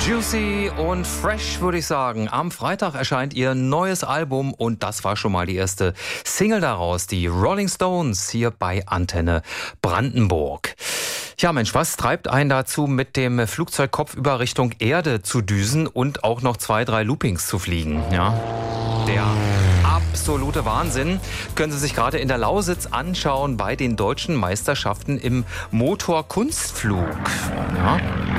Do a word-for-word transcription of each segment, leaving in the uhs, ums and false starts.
Juicy und fresh, würde ich sagen. Am Freitag erscheint ihr neues Album und das war schon mal die erste Single daraus, die Rolling Stones, hier bei Antenne Brandenburg. Ja Mensch, was treibt einen dazu, mit dem Flugzeug kopfüber Richtung Erde zu düsen und auch noch zwei, drei Loopings zu fliegen? Ja, der absolute Wahnsinn. Können Sie sich gerade in der Lausitz anschauen bei den deutschen Meisterschaften im Motorkunstflug. Ja.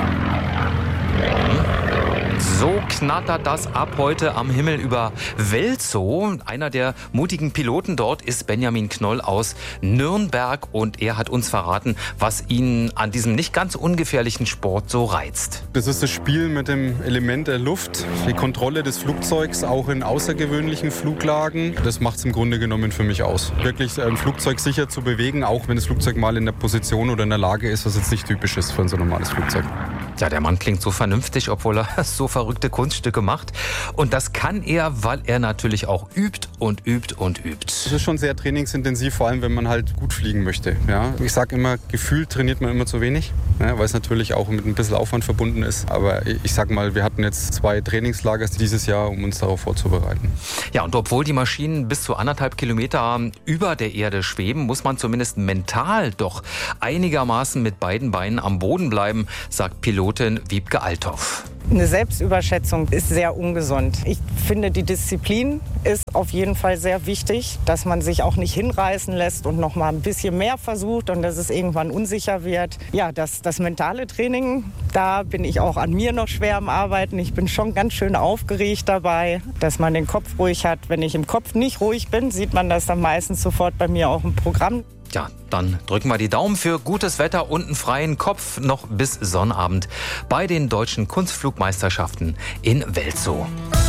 So knattert das ab heute am Himmel über Welzow. Einer der mutigen Piloten dort ist Benjamin Knoll aus Nürnberg und er hat uns verraten, was ihn an diesem nicht ganz ungefährlichen Sport so reizt. Das ist das Spiel mit dem Element der Luft, die Kontrolle des Flugzeugs auch in außergewöhnlichen Fluglagen. Das macht es im Grunde genommen für mich aus. Wirklich ein Flugzeug sicher zu bewegen, auch wenn das Flugzeug mal in der Position oder in der Lage ist, was jetzt nicht typisch ist für ein so normales Flugzeug. Ja, der Mann klingt so vernünftig, obwohl er so verrückte Kunststücke macht. Und das kann er, weil er natürlich auch übt und übt und übt. Das ist schon sehr trainingsintensiv, vor allem wenn man halt gut fliegen möchte. Ja? Ich sage immer, gefühlt trainiert man immer zu wenig, ja, weil es natürlich auch mit ein bisschen Aufwand verbunden ist. Aber ich sag mal, wir hatten jetzt zwei Trainingslager dieses Jahr, um uns darauf vorzubereiten. Ja, und obwohl die Maschinen bis zu anderthalb Kilometer über der Erde schweben, muss man zumindest mental doch einigermaßen mit beiden Beinen am Boden bleiben, sagt Pilotin Wiebke Althoff. Eine Selbstüberschätzung ist sehr ungesund. Ich finde, die Disziplin ist auf jeden Fall sehr wichtig, dass man sich auch nicht hinreißen lässt und noch mal ein bisschen mehr versucht und dass es irgendwann unsicher wird. Ja, das, das mentale Training, da bin ich auch an mir noch schwer am Arbeiten. Ich bin schon ganz schön aufgeregt dabei, dass man den Kopf ruhig hat. Wenn ich im Kopf nicht ruhig bin, sieht man das dann meistens sofort bei mir auch im Programm. Ja, dann drücken wir die Daumen für gutes Wetter und einen freien Kopf noch bis Sonnabend bei den deutschen Kunstflugmeisterschaften in Welzow.